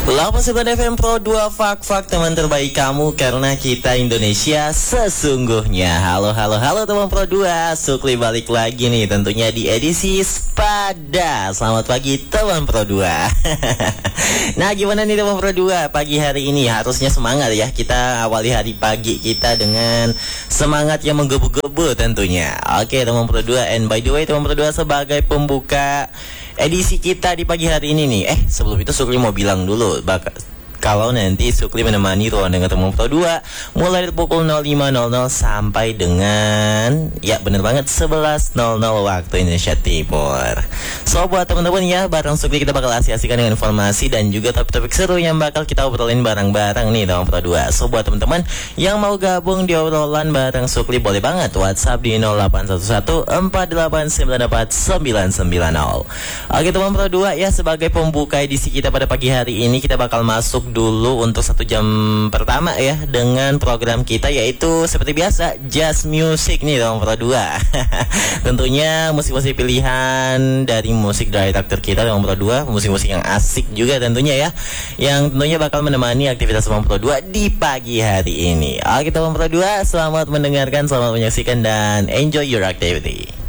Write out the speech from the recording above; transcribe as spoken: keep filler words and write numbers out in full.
delapan puluh sembilan F M Pro dua Fak-Fak, teman terbaik kamu karena kita Indonesia sesungguhnya. Halo halo halo teman Pro dua, Sukli balik lagi nih tentunya di edisi Spada. Selamat pagi teman Pro dua. Nah, gimana nih teman Pro dua pagi hari ini? Harusnya semangat ya, kita awali hari pagi kita dengan semangat yang menggebu-gebu tentunya. Oke teman Pro dua, and by the way teman Pro dua, sebagai pembuka edisi kita di pagi hari ini nih, eh sebelum itu Sukli mau bilang dulu bakal kalau nanti Sukli menemani ruang dengan teman Pro dua mulai dari pukul nol lima nol nol sampai dengan, ya bener banget, sebelas nol nol waktu Indonesia Timur. So buat teman-teman ya, bareng Sukli kita bakal asik-asikan dengan informasi dan juga topik-topik seru yang bakal kita obrolin bareng-bareng nih teman Pro dua. So buat teman-teman yang mau gabung di obrolan bareng Sukli, boleh banget WhatsApp di nol delapan satu satu empat delapan sembilan empat sembilan sembilan nol. Oke teman Pro dua ya, sebagai pembuka edisi kita pada pagi hari ini, kita bakal masuk dulu untuk satu jam pertama ya dengan program kita, yaitu seperti biasa Just Music nih teman Pro dua. Tentunya musik-musik pilihan dari musik director kita teman Pro dua, musik-musik yang asik juga tentunya ya, yang tentunya bakal menemani aktivitas teman Pro dua di pagi hari ini. Oke teman Pro dua, selamat mendengarkan, selamat menyaksikan dan enjoy your activity.